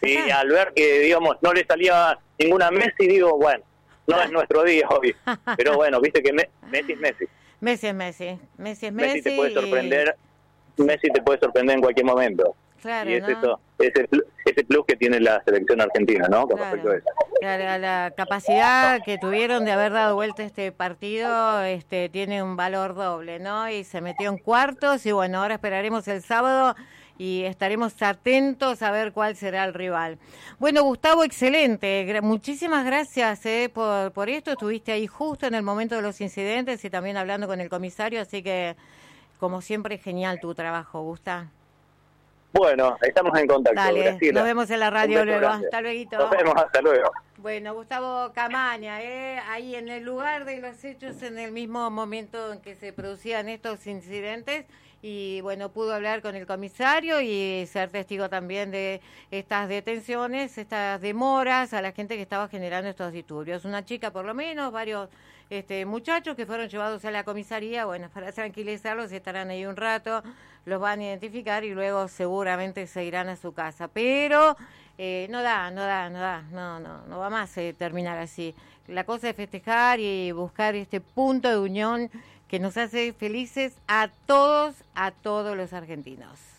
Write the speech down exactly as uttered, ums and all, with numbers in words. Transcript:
Y al ver que, digamos, no le salía ninguna Messi, digo, bueno, no es nuestro día hoy. Pero bueno, viste que Me- Messi es Messi. Messi es Messi. Messi es Messi. Messi te puede y- sorprender, Messi te puede sorprender en cualquier momento. Claro, y es ¿no? eso, ese, pl- ese plus que tiene la selección argentina, ¿no? Con respecto a Claro, eso. la, la capacidad que tuvieron de haber dado vuelta este partido este, tiene un valor doble, ¿no? Y se metió en cuartos y bueno, ahora esperaremos el sábado y estaremos atentos a ver cuál será el rival. Bueno, Gustavo, excelente. Gra- muchísimas gracias eh, por, por esto. Estuviste ahí justo en el momento de los incidentes y también hablando con el comisario, así que como siempre genial tu trabajo, Gustavo. Bueno, estamos en contacto. Dale, Graciela. nos vemos en la Un radio beso luego. grande. Hasta luego. Nos vemos, hasta luego. Bueno, Gustavo Camaña, ¿eh? Ahí en el lugar de los hechos, en el mismo momento en que se producían estos incidentes, y bueno, pudo hablar con el comisario y ser testigo también de estas detenciones, estas demoras a la gente que estaba generando estos disturbios. Una chica por lo menos, varios este, muchachos que fueron llevados a la comisaría, bueno, para tranquilizarlos, estarán ahí un rato, los van a identificar y luego seguramente se irán a su casa. Pero eh, no da, no da, no da, no, no, no va más eh, terminar así. La cosa es festejar y buscar este punto de unión que nos hace felices a todos, a todos los argentinos.